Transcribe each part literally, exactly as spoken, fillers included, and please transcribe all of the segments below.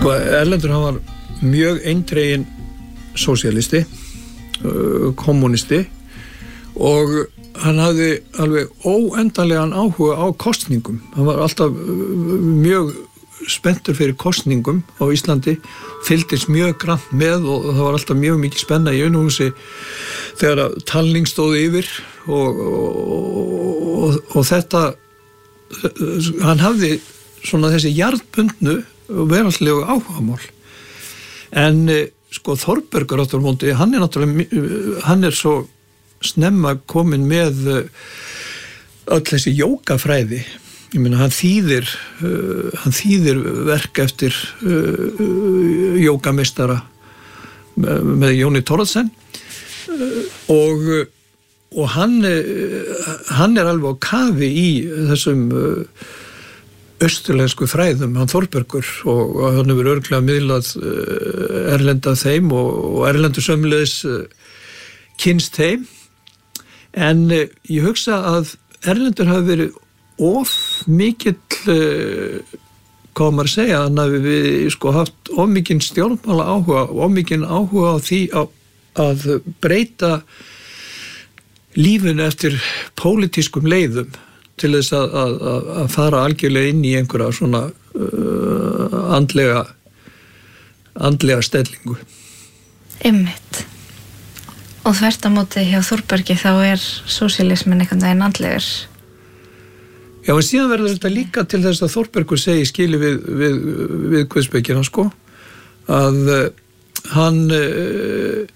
Sko, Erlendur hann var mjög eindreginn sósíalisti, kommunisti og hann hafði alveg óendanlegan áhuga á kosningum. Hann var alltaf mjög spenntur fyrir kosningum á Íslandi, fylgdist mjög grannt með og það var alltaf mjög mikið spenna í Unuhúsi þegar talning stóð yfir og, og, og, og þetta hann hafði svona þessi jarðbundnu veraldlegu áhugamál. En sko Þórbergur áttur á móti, hann er náttúrulega hann er svo snemma kominn með öll þessi jógafræði. Ég meina hann þýðir uh, hann þýðir verk eftir uh, jógameistara með, með Jóni Thoroddsen uh, og og hann uh, hann er alveg á kafi í þessum uh, austurlensku fræðum, hann Þórbergur og, og hann hefur örugglega miðlað uh, erlenda þeim og, og erlendur sömuleiðis uh, kynst þeim en uh, ég hugsa að Erlendur hafi verið of mikill uh, hvað maður að segja, hann hafi við sko haft of mikinn stjórnmála áhuga of mikinn áhuga á því að, að breyta lífinu eftir pólitískum leiðum til þess að, að, að fara algjörlega inn í einhverja svona uh, andlega andlega stellingu. Einmitt. Og þvert á móti hjá Þórbergi þá er sósíalismin einhvern veginn andlegur. Já, en síðan verður þetta líka til þess að Þórbergur segi skili við, við, við guðspekina, sko, að uh, hann, uh,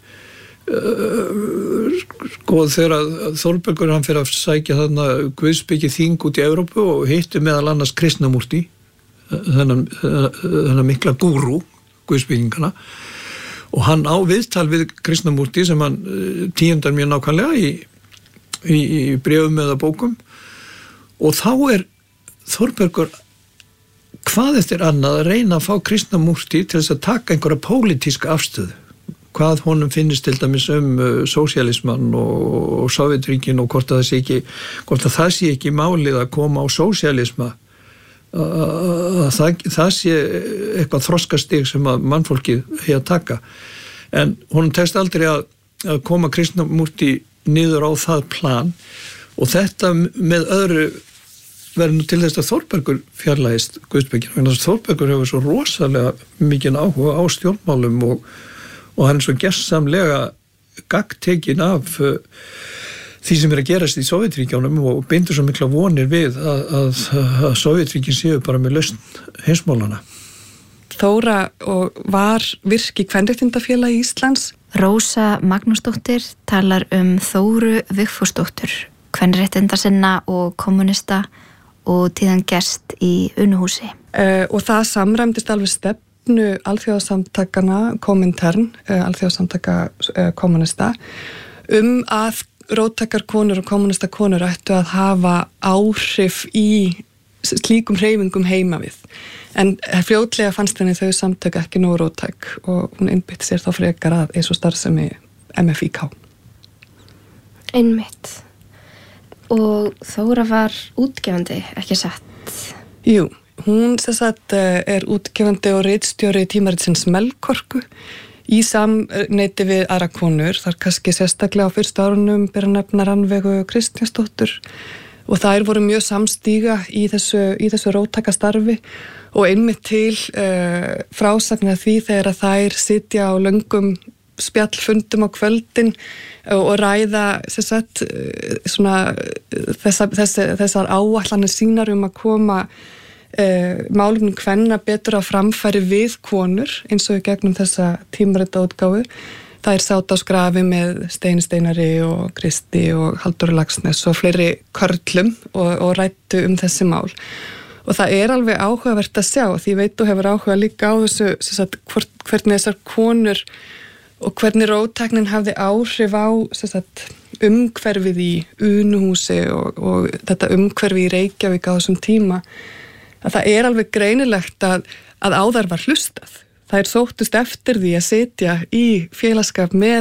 uh, sko, þegar Þórbergur hann fyrir að sækja þarna guðspeki þing út í Evrópu og hitti meðal annars Krishnamúrti, þennan, þennan mikla gúrú guðspekingana, og hann á viðtal við Krishnamúrti sem hann uh, tíundar mjög nákvæmlega í, í, í bréfum eða bókum. Og þá er Þórbergur hvað eftir annað að reyna að fá Krishnamúrti til þess að taka einhverja pólitíska afstöðu. Hvað honum finnist til dæmis um uh, sósíalismann og, og Sovétríkin og hvort að það sé ekki, hvort að það sé ekki málið að koma á sósíalisma. Uh, það, það sé eitthvað þroskastig sem að mannfólkið hegi að taka. En honum tekst aldrei að, að koma Krishnamúrti niður á það plan og þetta með öðru verður nú til þess að Þórbergur fjarlægist guðspekina, þannig að Þórbergur hefur svo rosalega mikinn áhuga á stjórnmálum og, og hann er svo gersamlega gagntekinn af uh, því sem er að gerast í Sovétríkjunum og bindur svo mikla vonir við að, að, að Sovétríkin séu bara með lausn heimsmálana. Þóra og var virk í Kvenréttindafélagi Íslands. Rósa Magnúsdóttir talar um Þóru Vigfúsdóttur, kvenréttindasinna og kommunista og tíðan gest í Unuhúsi. Uh, og það samræmdist alveg stefnu alþjóðasamtakana Komintern, uh, alþjóðasamtaka uh, kommunista, um að róttækar konur og kommunista konur ættu að hafa áhrif í slíkum hreyfingum heima við. En fljótlega fannst henni þau samtök ekki nógu róttæk og hún innbytti sér þá frekar að eins og starfsemi M F I K. Einmitt. Og Þóra var útgefandi, ekki satt? Jú, hún sem sagt er útgefandi og ritstjóri tímaritsins Melkorku í samneyti við aðra konur. Það er kannski sérstaklega á fyrstu árunum byrja nefna Rannveigu Kristjánsdóttur og þær voru mjög samstíga í þessu, í þessu róttæka starfi og einmitt til uh, frásagna því þegar að þær sitja á löngum spjallfundum á kvöldin og ræða sagt, svona, þessa, þessa, þessar áætlanir sínar um að koma uh, málefnum kvenna betur á framfæri við konur eins og í gegnum þessa tímaritaútgáfu. Þær sátu á skrafi með Steini Steinari og Kristi og Halldóru Laxness og fleiri körlum og, og ræddu um þessi mál. Og það er alveg áhugavert að sjá því ég veit þú hefur áhuga líka á þessu sagt, hvort, hvernig þessar konur og hvernig róttæknin hafði áhrif á sagt, umhverfið í Unuhúsi og, og þetta umhverfi í Reykjavík á þessum tíma að það er alveg greinilegt að, að á þær var hlustað. Þær sóttust eftir því að sitja í félagsskap með